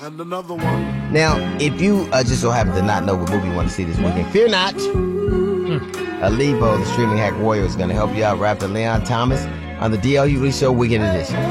And another one. Now, if you just so happen to not know what movie you want to see this weekend, fear not. Alibo, the streaming hack warrior, is going to help you out. Raptor Leon Thomas on the DLU Show Weekend Edition.